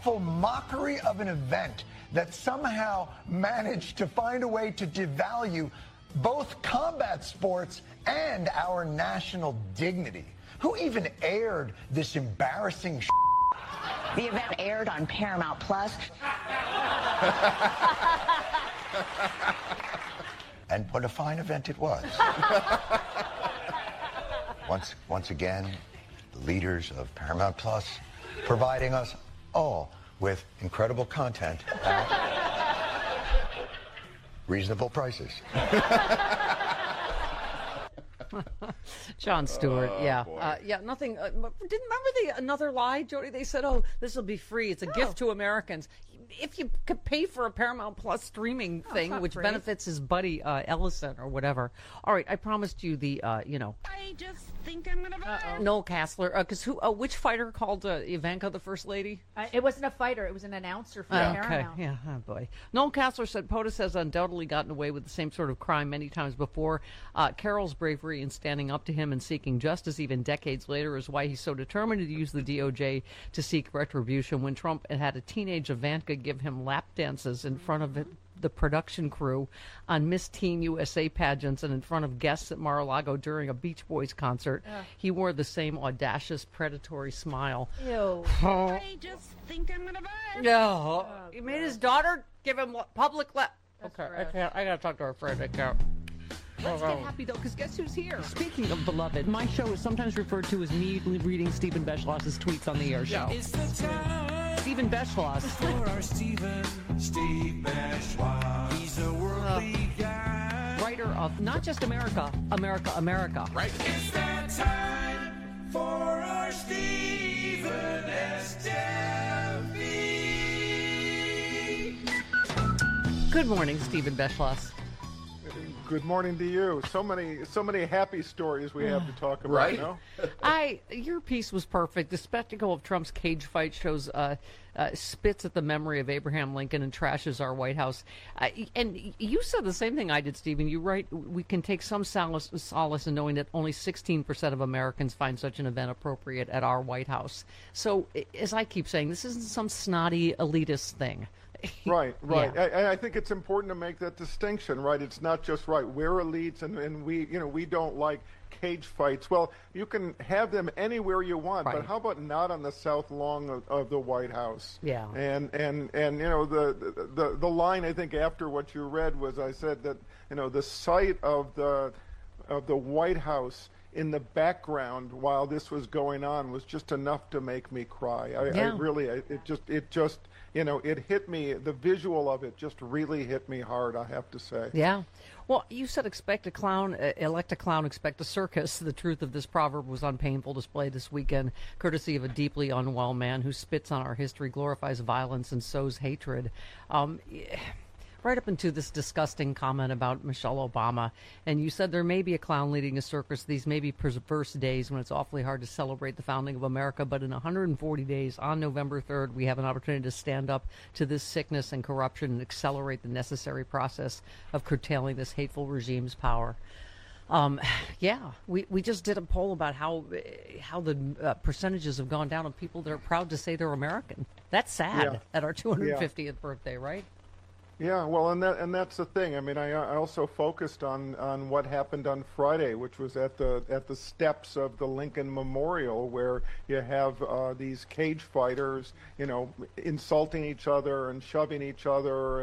shameful mockery of an event that somehow managed to find a way to devalue both combat sports and our national dignity. Who even aired this embarrassing The event aired on Paramount Plus. And what a fine event it was. Once again, the leaders of Paramount Plus providing us all with incredible content at reasonable prices. Jon Stewart, nothing. Didn't remember another lie, Jody? They said, "Oh, this will be free. It's a gift to Americans." If you could pay for a Paramount Plus streaming thing, which benefits his buddy Ellison or whatever. All right, I promised you the, I just think I'm gonna buy. Noel Casler, because which fighter called Ivanka the First Lady? It wasn't a fighter; it was an announcer for Paramount. Okay, yeah, oh boy. Noel Casler said POTUS has undoubtedly gotten away with the same sort of crime many times before. Carol's bravery in standing up to him and seeking justice even decades later is why he's so determined to use the DOJ to seek retribution. When Trump had a teenage Ivanka give him lap dances in front of the production crew on Miss Teen USA pageants and in front of guests at Mar-a-Lago during a Beach Boys concert, he wore the same audacious, predatory smile. Ew. I just think I'm gonna buy. No, he made his daughter give him public lap. Okay, gross. I gotta talk to our friend. I can't. Let's get happy, though, because guess who's here? Speaking of beloved, my show is sometimes referred to as me reading Stephen Beschloss's tweets on the air show. It's the time. Stephen Beschloss. For our Steve Beschloss. He's a worldly guy. Writer of not just America, America, America. Right. It's that time for our Stephen S. Good morning, Stephen Beschloss. Good morning to you. So many happy stories we have to talk about. Right? No? Your piece was perfect. The spectacle of Trump's cage fight shows spits at the memory of Abraham Lincoln and trashes our White House. And you said the same thing I did, Stephen. You write, we can take some solace in knowing that only 16% of Americans find such an event appropriate at our White House. So, as I keep saying, this isn't some snotty elitist thing. Right. Yeah. I think it's important to make that distinction, right? It's not just right. We're elites, and we don't like cage fights. Well, you can have them anywhere you want, but how about not on the South Lawn of the White House? Yeah. And the line I think after what you read was I said that the sight of the White House in the background while this was going on was just enough to make me cry. It hit me. The visual of it just really hit me hard, I have to say. Yeah. Well, you said elect a clown, expect a circus. The truth of this proverb was on painful display this weekend, courtesy of a deeply unwell man who spits on our history, glorifies violence, and sows hatred. Right up into this disgusting comment about Michelle Obama. And you said there may be a clown leading a circus. These may be perverse days when it's awfully hard to celebrate the founding of America. But in 140 days, on November 3rd, we have an opportunity to stand up to this sickness and corruption and accelerate the necessary process of curtailing this hateful regime's power. We just did a poll about how the percentages have gone down of people that are proud to say they're American. That's sad at our 250th birthday, right? Yeah, well, and that's the thing. I mean, I also focused on what happened on Friday, which was at the steps of the Lincoln Memorial, where you have these cage fighters, insulting each other and shoving each other,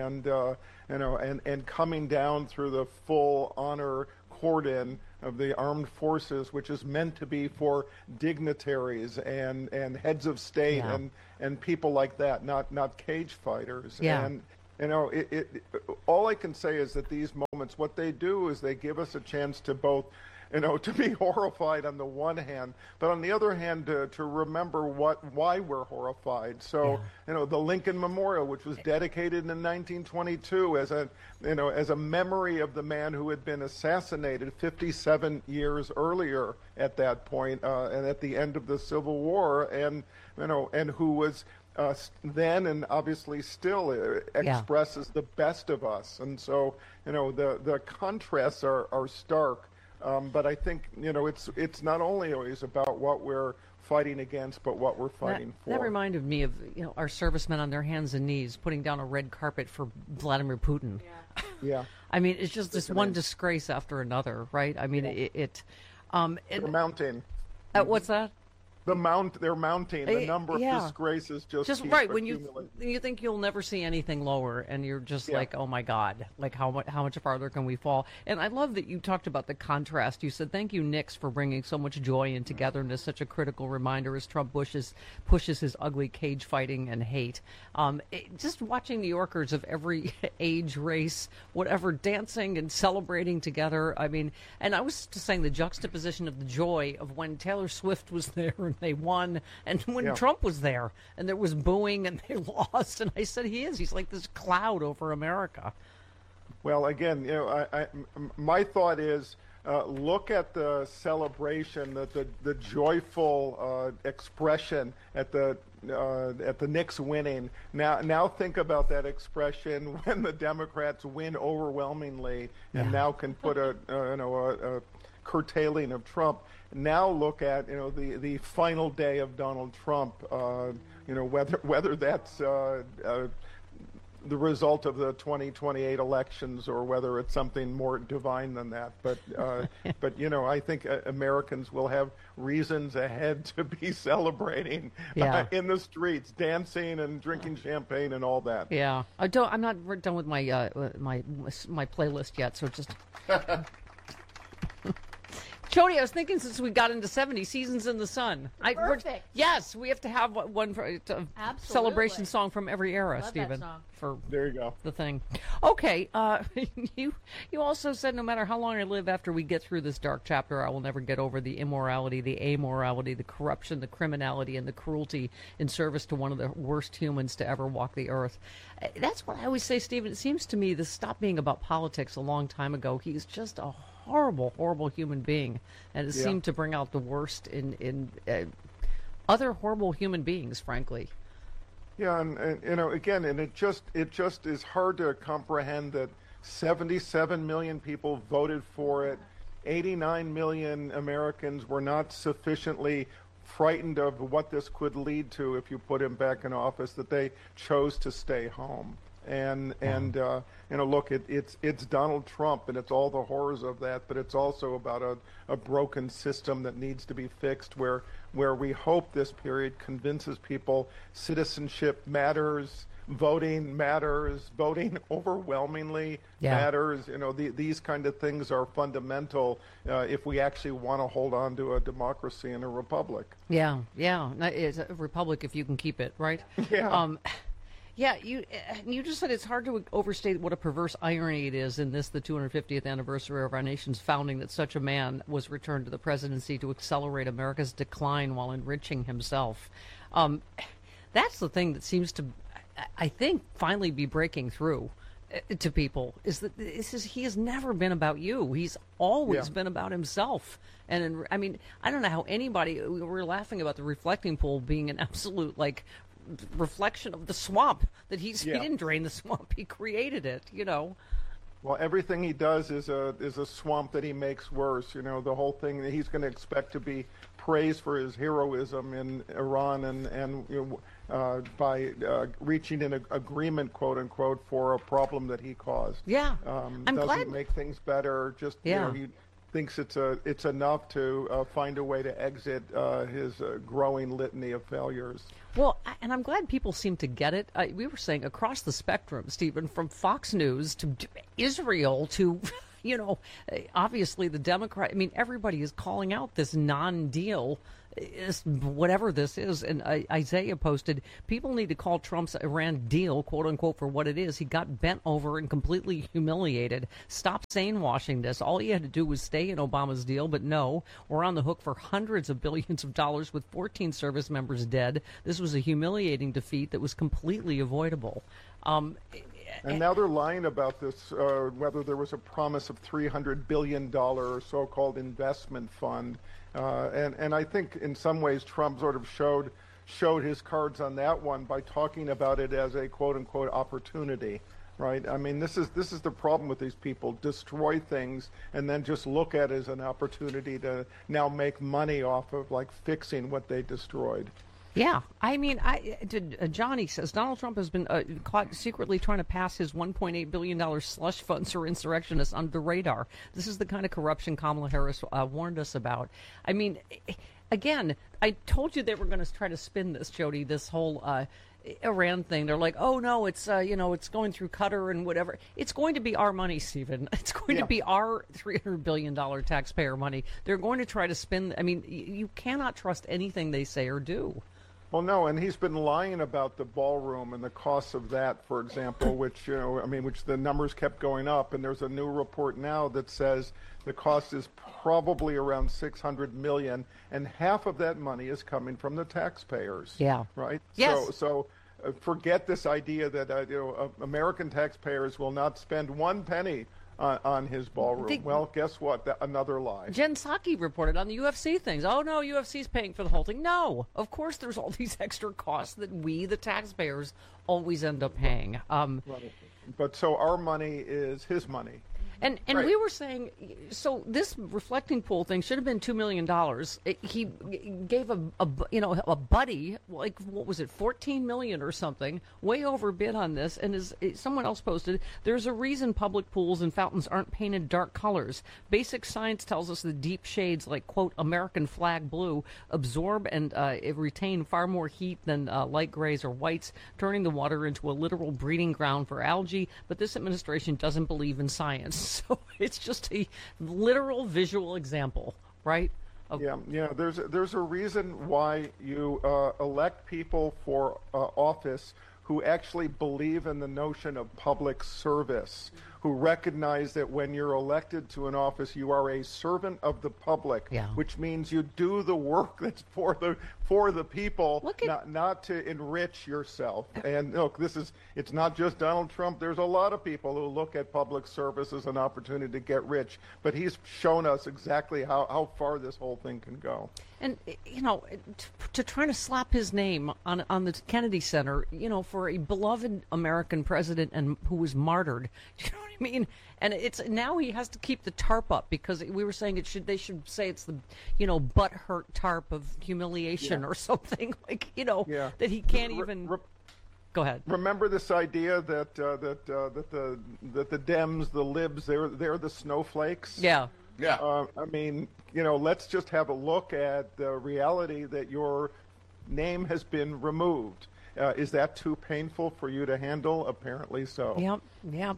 and coming down through the full honor cordon of the armed forces, which is meant to be for dignitaries and heads of state and people like that, not cage fighters. Yeah. And all I can say is that these moments, what they do is they give us a chance to both, to be horrified on the one hand, but on the other hand, to remember why we're horrified. So, the Lincoln Memorial, which was dedicated in 1922 as a memory of the man who had been assassinated 57 years earlier at that point, and at the end of the Civil War, and who was then and obviously still expresses the best of us. And so, the contrasts are stark. But I think, it's not only always about what we're fighting against, but what we're fighting for. That reminded me of our servicemen on their hands and knees putting down a red carpet for Vladimir Putin. Yeah. I mean, it's just this one disgrace after another, right? I mean, they're mounting. What's that? They're mounting. The number of disgraces just right when you think you'll never see anything lower, and you're just like, oh my God, like how much farther can we fall? And I love that you talked about the contrast. You said thank you, Nix, for bringing so much joy and togetherness. Such a critical reminder as Trump pushes his ugly cage fighting and hate. Just watching New Yorkers of every age, race, whatever, dancing and celebrating together. I mean, and I was just saying the juxtaposition of the joy of when Taylor Swift was there. They won, and when Trump was there, and there was booing, and they lost, and I said he's like this cloud over America. Well, again, my thought is look at the celebration, the joyful expression at the Knicks winning. Now think about that expression when the Democrats win overwhelmingly, and now can put a curtailing of Trump. Now look at the final day of Donald Trump. Whether that's the result of the 2028 elections or whether it's something more divine than that. But I think Americans will have reasons ahead to be celebrating in the streets, dancing and drinking champagne and all that. Yeah, I'm not done with my my playlist yet, so just. Jody, I was thinking since we got into 70 Seasons in the Sun. Perfect. Yes, we have to have one for celebration song from every era, Love Stephen. That song. There you go. The thing. Okay, you also said no matter how long I live after we get through this dark chapter, I will never get over the immorality, the amorality, the corruption, the criminality, and the cruelty in service to one of the worst humans to ever walk the earth. That's what I always say, Stephen. It seems to me this stopped being about politics a long time ago. He's just a horrible, horrible human being, and it seemed to bring out the worst in other horrible human beings, frankly. Yeah, and again, and it just is hard to comprehend that 77 million people voted for it. 89 million Americans were not sufficiently frightened of what this could lead to if you put him back in office, that they chose to stay home. And look, it's Donald Trump, and it's all the horrors of that, but it's also about a broken system that needs to be fixed, where we hope this period convinces people citizenship matters, voting matters, voting overwhelmingly matters. These kind of things are fundamental if we actually want to hold on to a democracy and a republic. Yeah, it's a republic if you can keep it, right? Yeah. Yeah, you just said it's hard to overstate what a perverse irony it is in the 250th anniversary of our nation's founding that such a man was returned to the presidency to accelerate America's decline while enriching himself. That's the thing that seems to, I think, finally be breaking through to people, is that he has never been about you. He's always been about himself. And I don't know how anybody, we were laughing about the reflecting pool being an absolute, reflection of the swamp that he didn't drain the swamp, he created it. Well, everything he does is a swamp that he makes worse. The whole thing that he's going to expect to be praised for his heroism in Iran and by reaching an agreement, quote unquote, for a problem that he caused. I'm doesn't glad. Make things better. Just he thinks it's enough to find a way to exit his growing litany of failures. Well, and I'm glad people seem to get it. We were saying across the spectrum, Stephen, from Fox News to Israel to, obviously the Democrat. Everybody is calling out this non-deal, whatever this is. And Isaiah posted, people need to call Trump's Iran deal, quote unquote, for what it is. He got bent over and completely humiliated. Stop sane-washing this. All he had to do was stay in Obama's deal, but no, we're on the hook for hundreds of billions of dollars with 14 service members dead. This was a humiliating defeat that was completely avoidable. And now they're lying about this, whether there was a promise of $300 billion so-called investment fund. And I think in some ways Trump sort of showed his cards on that one by talking about it as a quote-unquote opportunity. right? I mean, this is the problem with these people: destroy things and then just look at it as an opportunity to now make money off of like fixing what they destroyed. Yeah, I mean, Johnny says Donald Trump has been caught secretly trying to pass his $1.8 billion slush funds for insurrectionists under the radar. This is the kind of corruption Kamala Harris warned us about. I mean, again, I told you they were going to try to spin this, Jody, this whole Iran thing. They're like, oh, no, it's, it's going through Qatar and whatever. It's going to be our money, Stephen. It's going to be our $300 billion taxpayer money. They're going to try to spin. I mean, you cannot trust anything they say or do. Well, no, and he's been lying about the ballroom and the costs of that, for example, which the numbers kept going up. And there's a new report now that says the cost is probably around $600 million, and half of that money is coming from the taxpayers. Yeah. Right? Yes. So forget this idea that American taxpayers will not spend one penny on his ballroom. Well, guess what? Another lie. Jen Psaki reported on the UFC things. Oh, no, UFC's paying for the whole thing. No, of course there's all these extra costs that we, the taxpayers, always end up paying. But so our money is his money. And right. We were saying, so this reflecting pool thing should have been $2 million. He gave a buddy, like, what was it, $14 million or something, way overbid on this. And as someone else posted, there's a reason public pools and fountains aren't painted dark colors. Basic science tells us the deep shades, like, quote, American flag blue, absorb and retain far more heat than light grays or whites, turning the water into a literal breeding ground for algae. But this administration doesn't believe in science. So it's just a literal visual example, right? Yeah. There's a reason why you elect people for office who actually believe in the notion of public service, who recognize that when you're elected to an office, you are a servant of the public, which means you do the work that's for the people, not to enrich yourself. And look, it's not just Donald Trump. There's a lot of people who look at public service as an opportunity to get rich, but he's shown us exactly how far this whole thing can go. And, to try to slap his name on the Kennedy Center, for a beloved American president and who was martyred, you know what I mean? And it's now he has to keep the tarp up because we were saying they should say it's the, butthurt tarp of humiliation or something like, that he can't even. Go ahead. Remember this idea that the Dems, the libs, they're the snowflakes? Yeah. Yeah. I mean, let's just have a look at the reality that your name has been removed. Is that too painful for you to handle? Apparently so. Yeah.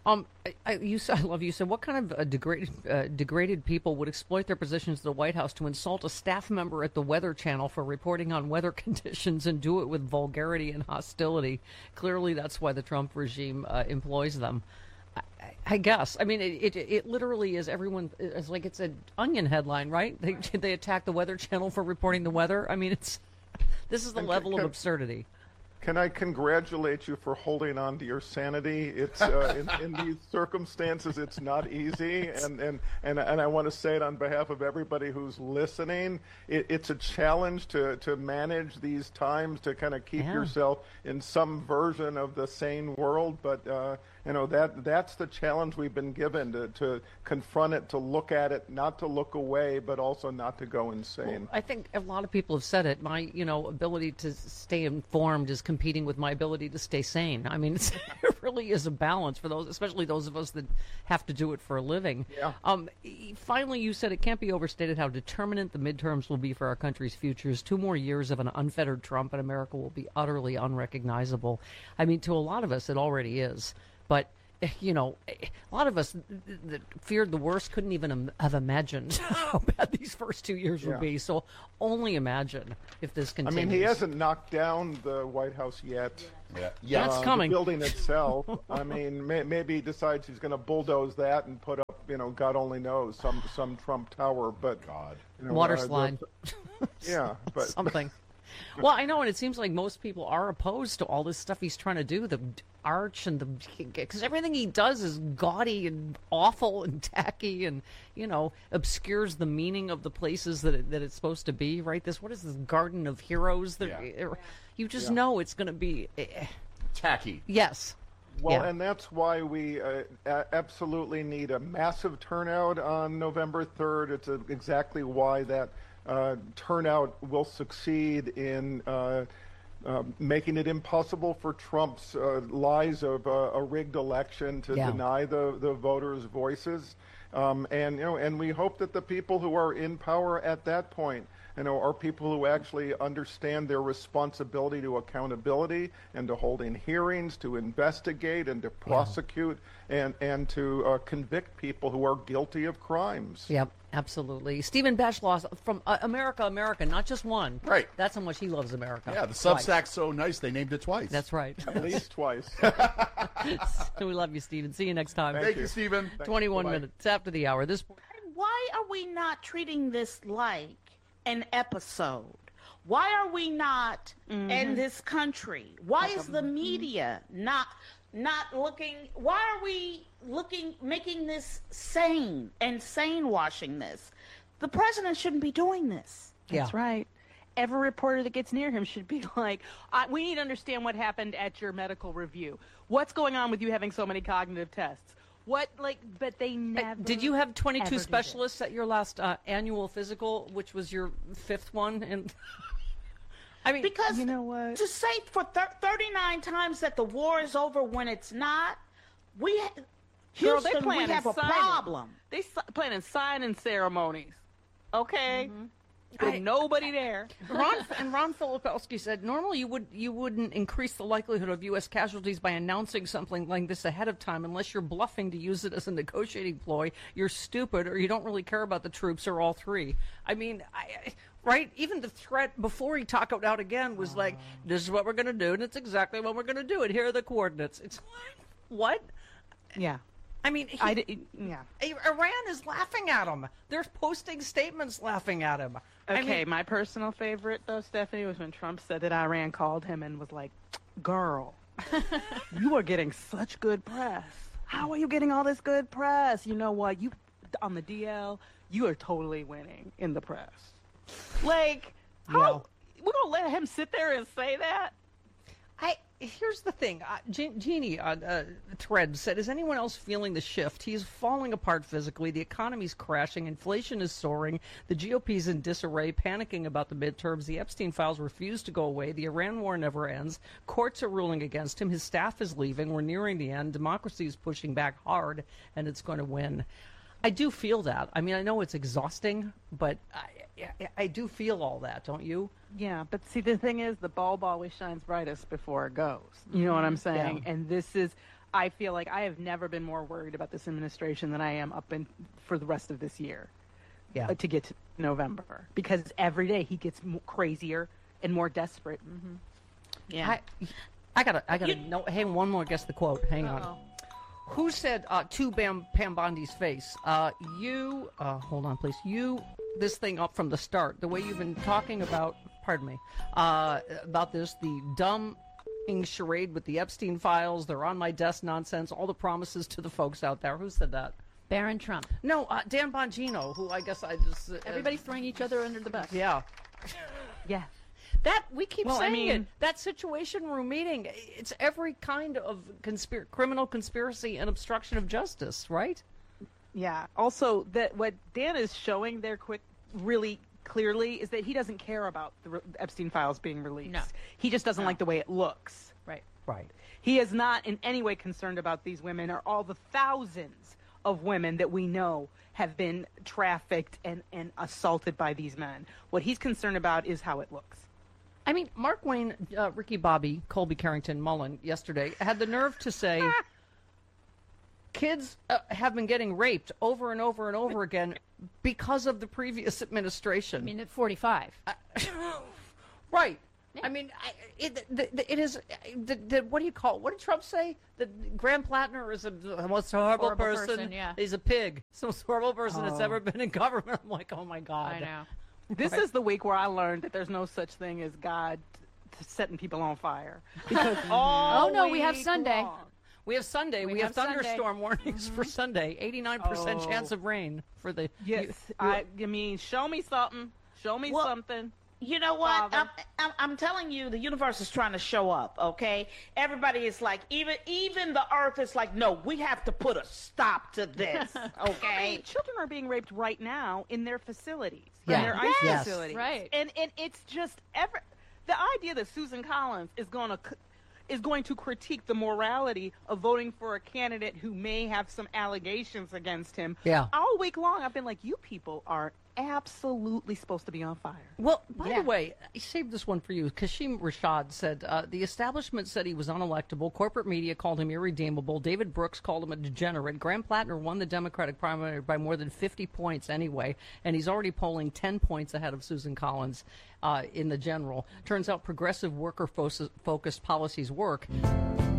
I love you said, what kind of degraded people would exploit their positions at the White House to insult a staff member at the Weather Channel for reporting on weather conditions and do it with vulgarity and hostility? Clearly, that's why the Trump regime employs them. I guess. I mean, it literally is everyone. It's like it's an Onion headline, right? They attack the Weather Channel for reporting the weather. I mean, this is the level of absurdity. Can I congratulate you for holding on to your sanity? It's in these circumstances, it's not easy, and I want to say it on behalf of everybody who's listening. It's a challenge to manage these times, to kind of keep yourself in some version of the sane world. But that's the challenge we've been given, to confront it, to look at it, not to look away, but also not to go insane. Well, I think a lot of people have said it. My ability to stay informed is competing with my ability to stay sane. I mean, it really is a balance for those, especially those of us that have to do it for a living. Yeah. Finally, you said it can't be overstated how determinant the midterms will be for our country's futures. 2 more years of an unfettered Trump and America will be utterly unrecognizable. I mean, to a lot of us, it already is. But a lot of us that feared the worst couldn't even have imagined how bad these first 2 years would be. So only imagine if this continues. I mean, he hasn't knocked down the White House yet. Yeah. That's coming. The building itself. I mean, maybe he decides he's going to bulldoze that and put up, God only knows, some Trump tower. But God, water slide. but something. Well, I know, and it seems like most people are opposed to all this stuff he's trying to do, the arch and because everything he does is gaudy and awful and tacky and, obscures the meaning of the places that it's supposed to be, right? What is this Garden of Heroes? You just know it's going to be tacky. Yes. Well, and that's why we absolutely need a massive turnout on November 3rd. It's exactly why that turnout will succeed in making it impossible for Trump's lies of a rigged election to deny the voters' voices. And we hope that the people who are in power at that point, are people who actually understand their responsibility to accountability and to holding hearings, to investigate and to prosecute and to convict people who are guilty of crimes. Yep, absolutely. Stephen Beschloss from America, not just one. Right. That's how much he loves America. Yeah, the Substack's so nice they named it twice. That's right. At least twice. We love you, Stephen. See you next time. Thank you, Stephen. 21 minutes after the hour. Why are we not treating this like an episode? Why are we not in this country? Why is the media not looking? Why are we making this sane washing this? The president shouldn't be doing this. That's right. Every reporter that gets near him should be like, we need to understand what happened at your medical review. What's going on with you having so many cognitive tests? But they never. Did you have 22 specialists at your last annual physical, which was your fifth one? And I mean, because you know what? To say for 39 times that the war is over when it's not, Houston, we have a problem. They planning signing ceremonies. Okay. With nobody there. Ron Filipowski said, normally you wouldn't increase the likelihood of U.S. casualties by announcing something like this ahead of time unless you're bluffing to use it as a negotiating ploy. You're stupid, or you don't really care about the troops, or all three. I mean, right? Even the threat before he talked out again was like, this is what we're going to do, and it's exactly what we're going to do, and here are the coordinates. It's like, what? Yeah. I mean, Iran is laughing at him. They're posting statements laughing at him. Okay, my personal favorite, though, Stephanie, was when Trump said that Iran called him and was like, girl, you are getting such good press. How are you getting all this good press? You know what? You on the DL, you are totally winning in the press. Like, how? We're going to let him sit there and say that? Here's the thing. Jeannie on Thread said, is anyone else feeling the shift? He's falling apart physically. The economy's crashing. Inflation is soaring. The GOP's in disarray, panicking about the midterms. The Epstein files refuse to go away. The Iran war never ends. Courts are ruling against him. His staff is leaving. We're nearing the end. Democracy is pushing back hard, and it's going to win. I do feel that. I mean, I know it's exhausting, but I do feel all that, don't you? Yeah, but see, the thing is, the bulb always shines brightest before it goes. You know what I'm saying? Yeah. And this is, I feel like I have never been more worried about this administration than I am for the rest of this year. Yeah. To get to November. Because every day he gets crazier and more desperate. Mm-hmm. Yeah. I gotta know. Hey, one more. Guess the quote. Hang on. Who said to Pam Bondi's face? You. Hold on, please. You. This thing up from the start. The way you've been talking about. Pardon me. About this, the dumb charade with the Epstein files. They're on my desk nonsense. All the promises to the folks out there. Who said that? Barron Trump. No, Dan Bongino. Who I guess I just. Everybody's throwing each other under the bus. Yeah. Yeah. That we keep saying it. That Situation Room meeting, it's every kind of criminal conspiracy and obstruction of justice, right? Yeah. Also, that what Dan is showing there really clearly is that he doesn't care about the Epstein files being released. No. He just doesn't like the way it looks. Right. He is not in any way concerned about these women or all the thousands of women that we know have been trafficked and assaulted by these men. What he's concerned about is how it looks. I mean, Mark Wayne, Ricky Bobby, Colby Carrington, Mullen yesterday had the nerve to say kids have been getting raped over and over and over again because of the previous administration. I mean, at 45. Right. Yeah. I mean, it is. What do you call it? What did Trump say? That Graham Plattner is the most horrible person. Yeah. He's a pig. It's the most horrible person that's ever been in government. I'm like, oh my God. I know. This is the week where I learned that there's no such thing as God setting people on fire. Because we have Sunday. We have Sunday. We have thunderstorm warnings for Sunday. 89% chance of rain for the. Yes. I mean, show me something. Show me something. You know what? I'm telling you, the universe is trying to show up. Okay, everybody is like, even the earth is like, no, we have to put a stop to this. Okay, I mean, children are being raped right now in their facilities, Yeah. in their ICE Yes. facilities, Right. And it's just the idea that Susan Collins is going to critique the morality of voting for a candidate who may have some allegations against him. Yeah. All week long, I've been like, you people are absolutely supposed to be on fire. Well, by the way, I saved this one for you. Kashim Rashad said, the establishment said he was unelectable. Corporate media called him irredeemable. David Brooks called him a degenerate. Graham Plattner won the Democratic primary by more than 50 points anyway, and he's already polling 10 points ahead of Susan Collins in the general. Turns out progressive worker-focused policies work.